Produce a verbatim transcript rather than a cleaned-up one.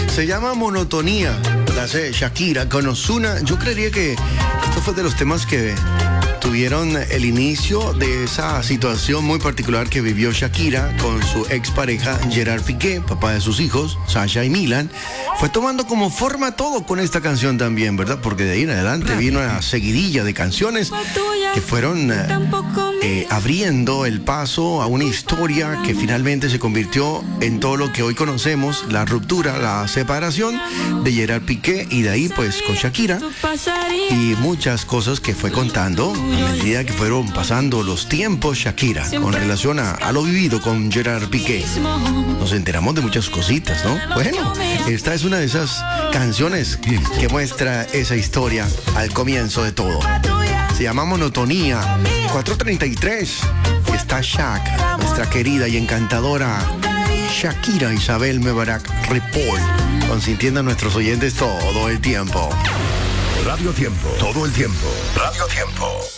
Se llama Monotonía, la hace Shakira con Ozuna. Yo creería que esto fue de los temas que tuvieron el inicio de esa situación muy particular que vivió Shakira con su expareja Gerard Piqué, papá de sus hijos, Sasha y Milan. Fue tomando como forma todo con esta canción también, ¿verdad? Porque de ahí en adelante vino una seguidilla de canciones que fueron eh, eh, abriendo el paso a una historia que finalmente se convirtió en todo lo que hoy conocemos, la ruptura, la separación de Gerard Piqué, y de ahí pues con Shakira y muchas cosas que fue contando a medida que fueron pasando los tiempos Shakira con relación a, a lo vivido con Gerard Piqué. Nos enteramos de muchas cositas, ¿no? Bueno, esta es una de esas canciones que muestra esa historia al comienzo de todo. Se llama Monotonía. cuatro treinta y tres. Está Shak, nuestra querida y encantadora Shakira Isabel Mebarak Ripoll, consintiendo a nuestros oyentes todo el tiempo. Radio Tiempo, todo el tiempo. Radio Tiempo.